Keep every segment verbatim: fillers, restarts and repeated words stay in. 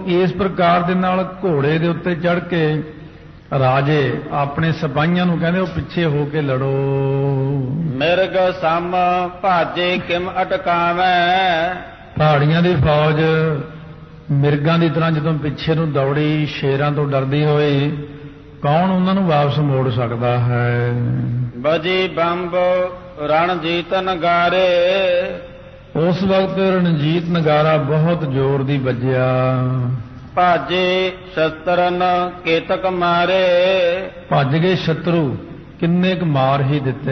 ਇਸ ਪ੍ਰਕਾਰ ਦੇ ਨਾਲ ਘੋੜੇ ਦੇ ਉੱਤੇ ਚੜ੍ਹ ਕੇ ਰਾਜੇ ਆਪਣੇ ਸਿਪਾਹੀਆਂ ਨੂੰ ਕਹਿੰਦੇ ਉਹ ਪਿੱਛੇ ਹੋ ਕੇ ਲੜੋ। ਮਿਰਗ ਸਮ ਭਾਜੇ ਕਿਮ ਅਟਕਾਵੈ। ਪਹਾੜੀਆਂ ਦੀ ਫੌਜ ਮਿਰਗਾਂ ਦੀ ਤਰ੍ਹਾਂ ਜਦੋਂ ਪਿੱਛੇ ਨੂੰ ਦੌੜੀ ਸ਼ੇਰਾਂ ਤੋਂ ਡਰਦੀ ਹੋਈ, ਕੌਣ ਉਹਨਾਂ ਨੂੰ ਵਾਪਸ ਮੋੜ ਸਕਦਾ ਹੈ। ਬਜੀ ਬੰਬ ਰਣਜੀਤ ਨਗਾਰੇ। ਉਸ ਵਕਤ ਰਣਜੀਤ ਨਗਾਰਾ ਬਹੁਤ ਜ਼ੋਰ ਦੀ ਵੱਜਿਆ। ਭਾਜੇ ਸ਼ਸਤਰਨ ਕੇਤਕ ਮਾਰੇ। ਭੱਜ ਗਏ ਸ਼ਤਰੂ, ਕਿੰਨੇ ਕੁ ਮਾਰ ਹੀ ਦਿੱਤੇ।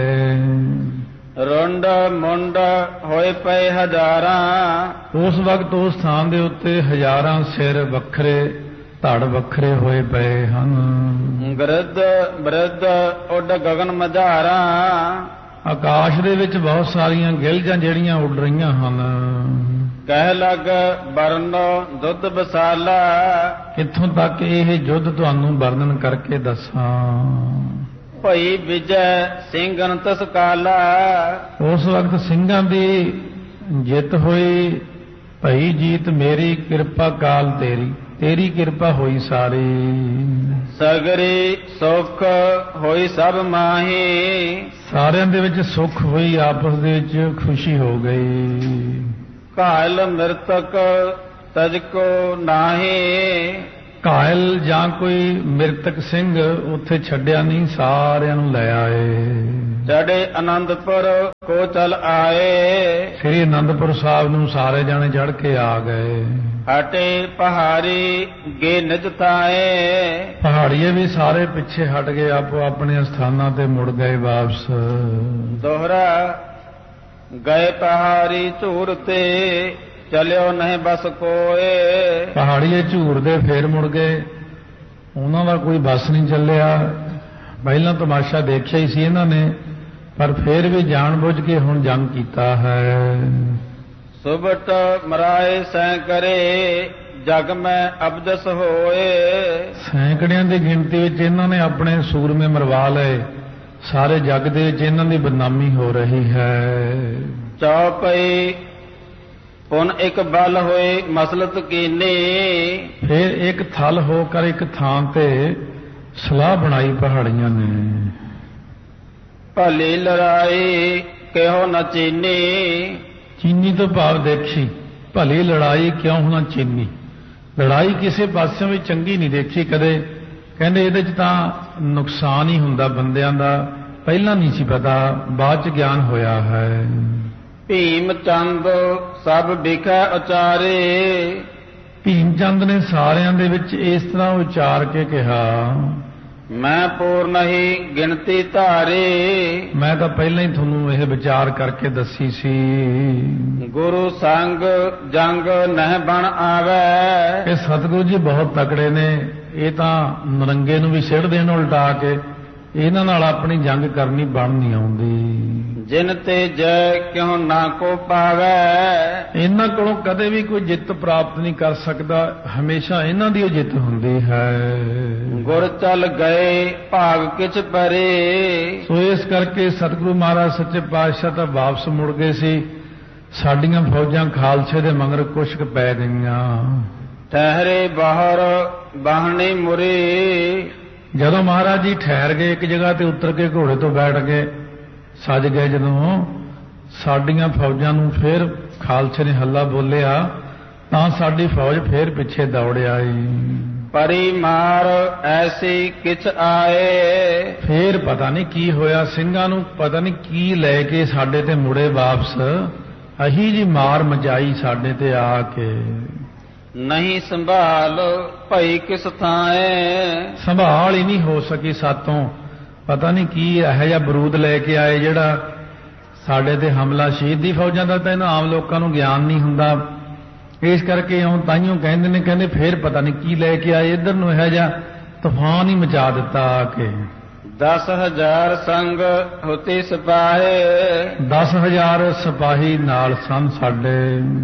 ਰੁੰਡ ਮੁੰਡ ਹੋਏ ਪਏ ਹਜ਼ਾਰਾਂ। ਉਸ ਵਕਤ ਉਸ ਥਾਂ ਦੇ ਉੱਤੇ ਹਜ਼ਾਰਾਂ ਸਿਰ ਵੱਖਰੇ ਧੜ ਵੱਖਰੇ ਹੋਏ ਪਏ ਹਨ। ਗਰਦ ਬਰਦ ਉੱਡ ਗਗਨ ਮਝਾਰਾਂ। ਆਕਾਸ਼ ਦੇ ਵਿੱਚ ਬਹੁਤ ਸਾਰੀਆਂ ਗਿਲਜਾਂ ਜਿਹੜੀਆਂ ਉੱਡ ਰਹੀਆਂ ਹਨ। ਕਹਿ ਲਗ ਬਰਨ ਦੁੱਧ ਬਸਾਲਾ। ਕਿੱਥੋਂ ਤੱਕ ਇਹ ਯੁੱਧ ਤੁਹਾਨੂੰ ਵਰਣਨ ਕਰਕੇ ਦੱਸਾਂ। ਭਈ ਵਿਜੈ ਸਿੰਘਨ ਤਸ ਕਾਲਾ। ਉਸ ਵਕਤ ਸਿੰਘਾਂ ਦੀ ਜਿੱਤ ਹੋਈ। ਭਈ ਜੀਤ ਮੇਰੀ ਕਿਰਪਾ ਕਾਲ ਤੇਰੀ, ਤੇਰੀ ਕਿਰਪਾ ਹੋਈ ਸਾਰੀ। ਸਗਰੀ ਸੁਖ ਹੋਈ ਸਭ ਮਾਹੀ। ਸਾਰਿਆਂ ਦੇ ਵਿੱਚ ਸੁਖ ਹੋਈ, ਆਪਸ ਦੇ ਵਿੱਚ ਖੁਸ਼ੀ ਹੋ ਗਈ। ਘਾਇਲ ਮਿਰਤਕ ਤਜ ਕੋ ਨਾਹੀ। ਘਾਇਲ ਜਾਂ ਕੋਈ ਮਿਰਤਕ ਸਿੰਘ ਉੱਥੇ ਛੱਡਿਆ ਨਹੀਂ, ਸਾਰਿਆਂ ਨੂੰ ਲੈ ਆਏ। ਚੜੇ ਅਨੰਦਪੁਰ ਕੋ ਚਲ ਆਏ। ਸ੍ਰੀ ਅਨੰਦਪੁਰ ਸਾਹਿਬ ਨੂੰ ਸਾਰੇ ਜਾਣੇ ਚੜ੍ਹ ਕੇ ਆ ਗਏ। ਹਟੇ ਪਹਾੜੀ ਗੇ ਨਿਜ ਥਾਏ। ਪਹਾੜੀਏ ਵੀ ਸਾਰੇ ਪਿੱਛੇ ਹਟ ਗਏ, ਆਪੋ ਆਪਣੇ ਸਥਾਨਾਂ ਤੇ ਮੁੜ ਗਏ ਵਾਪਸ। ਦੋਹਰਾ ਗਏ ਪਹਾੜੀ ਝੂਰ ਤੇ ਚਲਿਓ ਨਹੀਂ ਬਸ ਕੋਏ। ਪਹਾੜੀਏ ਝੂਰ ਦੇ ਫੇਰ ਮੁੜ ਗਏ, ਉਹਨਾਂ ਦਾ ਕੋਈ ਬਸ ਨਹੀਂ ਚੱਲਿਆ। ਪਹਿਲਾਂ ਤਮਾਸ਼ਾ ਦੇਖਿਆ ਹੀ ਸੀ ਇਹਨਾਂ ਨੇ, ਪਰ ਫੇਰ ਵੀ ਜਾਣ ਬੁੱਝ ਕੇ ਹੁਣ ਜੰਗ ਕੀਤਾ ਹੈ। ਸੁਬਟ ਮਰਾਏ ਸੈਂ ਕਰੇ ਜਗ ਮੈਂ ਅਬਦਸ ਹੋਏ। ਸੈਂਕੜਿਆਂ ਦੀ ਗਿਣਤੀ ਵਿੱਚ ਇਹਨਾਂ ਨੇ ਆਪਣੇ ਸੂਰਮੇ ਮਰਵਾ ਲਏ। ਸਾਰੇ ਜੱਗ ਦੇ ਵਿੱਚ ਇਹਨਾਂ ਦੀ ਬਦਨਾਮੀ ਹੋ ਰਹੀ ਹੈ। ਚੌਪਈ ਪੁਨ ਇੱਕ ਬਲ ਹੋਏ ਮਸਲਤ ਕੀਨੀ। ਫਿਰ ਇੱਕ ਥਲ ਹੋ ਕਰ ਇੱਕ ਥਾਂ ਤੇ ਸਲਾਹ ਬਣਾਈ ਪਹਾੜੀਆਂ ਨੇ। ਭਲੀ ਲੜਾਈ ਕਿਹੋ ਨਾ ਚੀਨੀ। ਚੀਨੀ ਤੋਂ ਭਾਵ ਦੇਖੀ, ਭਲੀ ਲੜਾਈ ਕਿਉਂ ਨਾ ਚੀਨੀ। ਲੜਾਈ ਕਿਸੇ ਪਾਸਿਓਂ ਵੀ ਚੰਗੀ ਨਹੀਂ ਦੇਖੀ ਕਦੇ। ਕਹਿੰਦੇ ਇਹਦੇ 'ਚ ਤਾਂ ਨੁਕਸਾਨ ਹੀ ਹੁੰਦਾ ਬੰਦਿਆਂ ਦਾ, ਪਹਿਲਾਂ ਨਹੀਂ ਸੀ ਪਤਾ, ਬਾਅਦ 'ਚ ਗਿਆਨ ਹੋਇਆ ਹੈ। ਭੀਮ ਚੰਦ ਸਭ ਵਿਖੇ ਉਚਾਰੇ। ਭੀਮ ਚੰਦ ਨੇ ਸਾਰਿਆਂ ਦੇ ਵਿੱਚ ਇਸ ਤਰ੍ਹਾਂ ਉਚਾਰ ਕੇ ਕਿਹਾ, ਮੈਂ ਪੂਰਨ ਹੀ ਗਿਣਤੀ ਧਾਰੇ। ਮੈਂ ਤਾਂ ਪਹਿਲਾਂ ਹੀ ਤੁਹਾਨੂੰ ਇਹ ਵਿਚਾਰ ਕਰਕੇ ਦੱਸੀ ਸੀ। ਗੁਰੂ ਸੰਗ ਜੰਗ ਨਹਿ ਬਣ ਆਵੇ। ਇਹ ਸਤਿਗੁਰੂ ਜੀ ਬਹੁਤ ਤਕੜੇ ਨੇ, ਇਹ ਤਾਂ ਨਰੰਗੇ ਨੂੰ ਵੀ ਸਿੱੜ ਦੇਣ ਉਲਟਾ ਕੇ, ਇਹਨਾਂ ਨਾਲ ਆਪਣੀ ਜੰਗ ਕਰਨੀ ਬਣ ਨਹੀਂ ਆਉਂਦੀ। ਜਿਨ ਤੇ ਜੈ ਕਿਉ ਨਾ ਕੋ ਪਾਵੇ। ਇਹਨਾਂ ਕੋਲੋਂ ਕਦੇ ਵੀ ਕੋਈ ਜਿੱਤ ਪ੍ਰਾਪਤ ਨਹੀਂ ਕਰ ਸਕਦਾ, ਹਮੇਸ਼ਾ ਇਹਨਾਂ ਦੀ ਜਿੱਤ ਹੁੰਦੀ ਹੈ। ਗੁਰ ਚਲ ਗਏ ਭਾਗ ਕਿਛ ਪਰੇ। ਸੋ ਇਸ ਕਰਕੇ ਸਤਿਗੁਰੂ ਮਹਾਰਾਜ ਸੱਚੇ ਪਾਤਸ਼ਾਹ ਤਾਂ ਵਾਪਸ ਮੁੜ ਗਏ ਸੀ। ਸਾਡੀਆਂ ਫੌਜਾਂ ਖਾਲਸੇ ਦੇ ਮਗਰ ਕੁਛ ਕੁ ਪੈ ਗਈਆਂ। ਠਹਿਰੇ ਬਾਹਰ ਬਾਹਣੀ ਮੁਰੀ। ਜਦੋਂ ਮਹਾਰਾਜ ਜੀ ਠਹਿਰ ਗਏ ਇੱਕ ਜਗ੍ਹਾ ਤੇ ਉਤਰ ਕੇ ਘੋੜੇ ਤੋਂ ਬੈਠ ਗਏ, ਸੱਜ ਗਏ, ਜਦੋਂ ਸਾਡੀਆਂ ਫੌਜਾਂ ਨੂੰ ਫਿਰ ਖਾਲਸੇ ਨੇ ਹੱਲਾ ਬੋਲਿਆ ਤਾਂ ਸਾਡੀ ਫੌਜ ਫਿਰ ਪਿੱਛੇ ਦੌੜ ਆਈ। ਪਰੀ ਮਾਰ ਐਸੀ ਕਿਛ ਆਏ। ਫੇਰ ਪਤਾ ਨਹੀਂ ਕੀ ਹੋਇਆ, ਸਿੰਘਾਂ ਨੂੰ ਪਤਾ ਨਹੀਂ ਕੀ ਲੈ ਕੇ ਸਾਡੇ ਤੇ ਮੁੜੇ ਵਾਪਸ। ਅਹੀ ਜੀ ਮਾਰ ਮਚਾਈ ਸਾਡੇ ਤੇ ਆ ਕੇ। ਨਹੀਂ ਸੰਭਾਲ ਭਈ ਕਿਸ ਥਾਂ। ਸੰਭਾਲ ਹੀ ਨਹੀਂ ਹੋ ਸਕੀ ਸਾਤੋਂ। ਪਤਾ ਨਹੀਂ ਕੀ ਇਹੋ ਜਿਹਾ ਬਰੂਦ ਲੈ ਕੇ ਆਏ ਜਿਹੜਾ ਸਾਡੇ ਤੇ ਹਮਲਾ। ਸ਼ਹੀਦੀ ਫੌਜਾਂ ਦਾ ਤਾਂ ਇਹਨਾਂ ਆਮ ਲੋਕਾਂ ਨੂੰ ਗਿਆਨ ਨਹੀਂ ਹੁੰਦਾ, ਇਸ ਕਰਕੇ ਉਹ ਤਾਈਓ ਕਹਿੰਦੇ ਨੇ, ਕਹਿੰਦੇ ਫੇਰ ਪਤਾ ਨਹੀਂ ਕੀ ਲੈ ਕੇ ਆਏ, ਇੱਧਰ ਨੂੰ ਇਹੋ ਜਿਹਾ ਤੂਫਾਨ ਹੀ ਮਚਾ ਦਿੱਤਾ ਆ ਕੇ। ਦਸ ਹਜ਼ਾਰ ਸੰਗ ਹੋਤੇ ਸਿਪਾਹੀ। ਦਸ ਹਜ਼ਾਰ ਸਿਪਾਹੀ ਨਾਲ ਸਨ ਸਾਡੇ।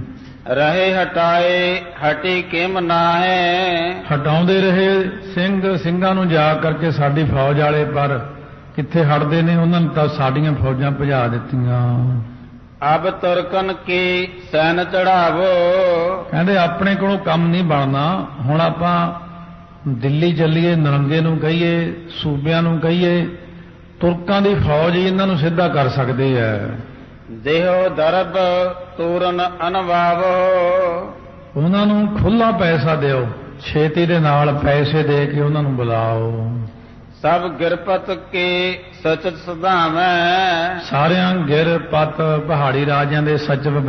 ਰਹੇ ਹਟਾਏ ਹਟੀ ਕਿਮ ਨਾਹੇ। ਹਟਾਉਂਦੇ ਰਹੇ ਸਿੰਘ ਸਿੰਘਾਂ ਨੂੰ ਜਾ ਕਰਕੇ ਸਾਡੀ ਫੌਜ ਵਾਲੇ, ਪਰ ਕਿੱਥੇ ਹਟਦੇ ਨੇ, ਉਹਨਾਂ ਨੇ ਤਾਂ ਸਾਡੀਆਂ ਫੌਜਾਂ ਭਜਾ ਦਿੱਤੀਆਂ। ਅਬ ਤੁਰਕਨ ਕੀ ਸੈਨ ਚੜਾਵੋ। ਕਹਿੰਦੇ ਆਪਣੇ ਕੋਲੋਂ ਕੰਮ ਨਹੀਂ ਬਣਨਾ, ਹੁਣ ਆਪਾਂ ਦਿੱਲੀ ਚੱਲੀਏ, ਨਰੰਗੇ ਨੂੰ ਕਹੀਏ, ਸੂਬਿਆਂ ਨੂੰ ਕਹੀਏ, ਤੁਰਕਾਂ ਦੀ ਫੌਜ ਹੀ ਇਹਨਾਂ ਨੂੰ ਸਿੱਧਾ ਕਰ ਸਕਦੀ ਹੈ। ਦੇਹੋ ਦਰਬ ਤੂਰਨ ਅਨਵਾਵੋ। ਉਹਨਾਂ ਨੂੰ ਖੁੱਲਾ ਪੈਸਾ ਦਿਓ, ਛੇਤੀ ਦੇ ਨਾਲ ਪੈਸੇ ਦੇ ਕੇ ਉਹਨਾਂ ਨੂੰ ਬੁਲਾਓ। ਸਭ ਗਿਰਪਤ ਕੇ ਸਚਤ ਸੁਧਾਵੈ। ਸਾਰਿਆਂ ਗਿਰ ਪਤ ਪਹਾੜੀ ਰਾਜਿਆਂ ਦੇ ਸੱਚਵ